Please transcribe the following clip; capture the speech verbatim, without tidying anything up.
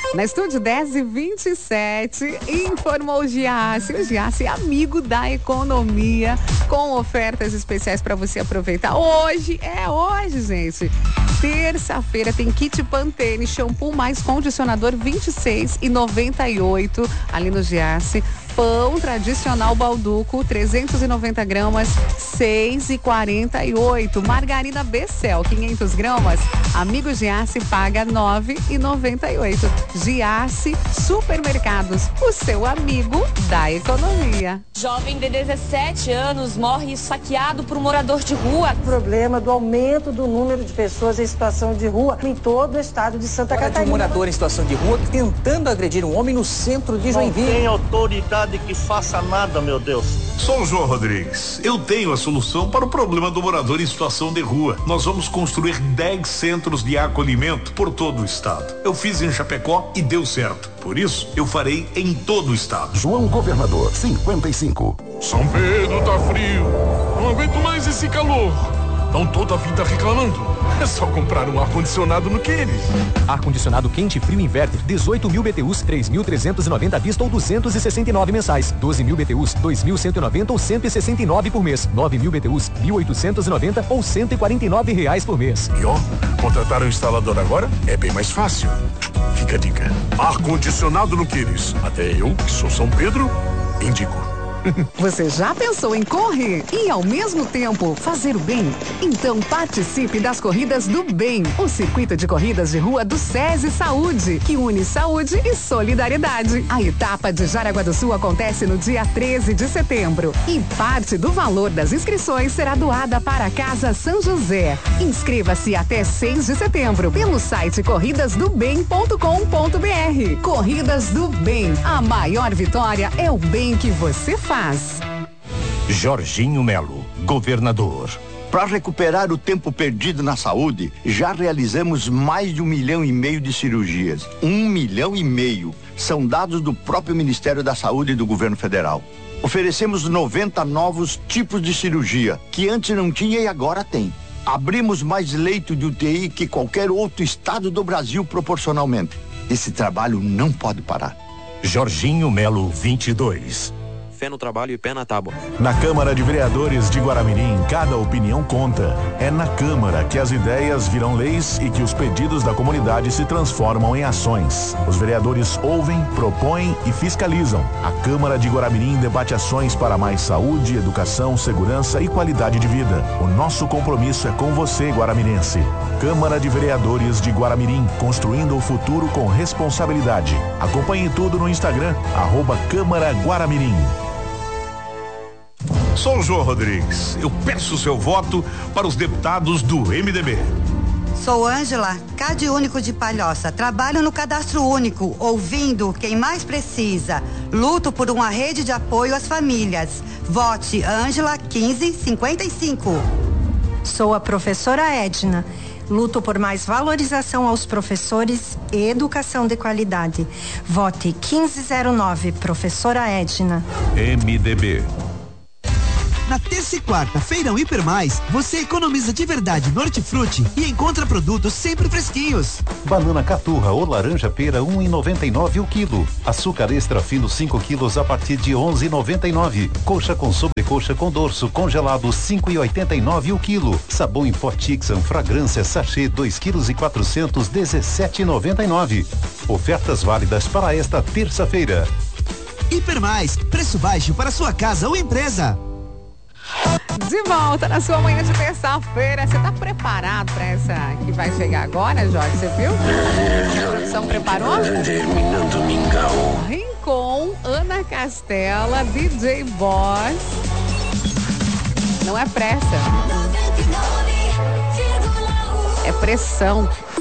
Na estúdio dez e vinte e sete, informou o Giasse. O Giasse é amigo da economia, com ofertas especiais para você aproveitar. Hoje, é hoje, gente. Terça-feira tem kit Pantene, shampoo mais condicionador vinte e seis reais e noventa e oito centavos ali no Giasse. Pão tradicional Balduco, trezentos e noventa gramas, seis reais e quarenta e oito centavos. Margarina Becel, quinhentos gramas, amigo Giasse paga nove reais e noventa e oito centavos. Giasse Supermercados, o seu amigo da economia. Jovem de dezessete anos morre esfaqueado por um morador de rua. O problema do aumento do número de pessoas em situação de rua em todo o estado de Santa Catarina. De um morador em situação de rua tentando agredir um homem no centro de Joinville. Não tem autoridade que faça nada, meu Deus. Sou o João Rodrigues. Eu tenho a solução para o problema do morador em situação de rua. Nós vamos construir dez centros de acolhimento por todo o estado. Eu fiz em Chapecó e deu certo. Por isso, eu farei em todo o estado. João Governador, cinquenta e cinco. São Pedro tá frio. Não aguento mais esse calor. Estão toda a vida reclamando. É só comprar um ar-condicionado no Queires. Ar-condicionado quente frio inverter, dezoito mil B T Us, três mil trezentos e noventa à vista ou duzentos e sessenta e nove mensais. doze mil B T Us, dois mil cento e noventa ou cento e sessenta e nove por mês. nove mil B T Us, mil oitocentos e noventa ou cento e quarenta e nove reais por mês. E ó, contratar um instalador agora é bem mais fácil. Fica a dica. Ar-condicionado no Queires. Até eu, que sou São Pedro, indico. Você já pensou em correr e ao mesmo tempo fazer o bem? Então participe das Corridas do Bem, o circuito de corridas de rua do SESI Saúde, que une saúde e solidariedade. A etapa de Jaraguá do Sul acontece no dia treze de setembro e parte do valor das inscrições será doada para a Casa São José. Inscreva-se até seis de setembro pelo site corridas do bem ponto com ponto br. Corridas do Bem, a maior vitória é o bem que você faz. Jorginho Melo, governador. Para recuperar o tempo perdido na saúde, já realizamos mais de um milhão e meio de cirurgias. Um milhão e meio. São dados do próprio Ministério da Saúde e do Governo Federal. Oferecemos noventa novos tipos de cirurgia, que antes não tinha e agora tem. Abrimos mais leito de U T I que qualquer outro estado do Brasil proporcionalmente. Esse trabalho não pode parar. Jorginho Melo, vinte e dois. Fé no trabalho e pé na tábua. Na Câmara de Vereadores de Guaramirim, cada opinião conta. É na Câmara que as ideias viram leis e que os pedidos da comunidade se transformam em ações. Os vereadores ouvem, propõem e fiscalizam. A Câmara de Guaramirim debate ações para mais saúde, educação, segurança e qualidade de vida. O nosso compromisso é com você, guaramirense. Câmara de Vereadores de Guaramirim, construindo o futuro com responsabilidade. Acompanhe tudo no Instagram, arroba Câmara Guaramirim. Sou o João Rodrigues. Eu peço o seu voto para os deputados do M D B. Sou Ângela, Cade Único de Palhoça. Trabalho no Cadastro Único, ouvindo quem mais precisa. Luto por uma rede de apoio às famílias. Vote Ângela quinze cinquenta e cinco. Sou a professora Edna. Luto por mais valorização aos professores e educação de qualidade. Vote quinze zero nove, professora Edna. M D B. Na terça e quarta, Feirão Hiper Mais, você economiza de verdade no Hortifruti e encontra produtos sempre fresquinhos. Banana caturra ou laranja pera um real e noventa e nove o quilo. Açúcar extra fino cinco quilos a partir de onze reais e noventa e nove. Coxa com sobrecoxa com dorso congelado cinco reais e oitenta e nove o quilo. Sabão em pó Tixan fragrância sachê dois quilos e quatrocentos dezessete reais e noventa e nove. Ofertas válidas para esta terça-feira. Hiper Mais, preço baixo para sua casa ou empresa. De volta na sua manhã de terça-feira. Você tá preparado para essa que vai chegar agora, Jorge? Você viu? A produção preparou? Terminando mingau. Rincon, Ana Castela, D J Boss. Não é pressa. É pressão.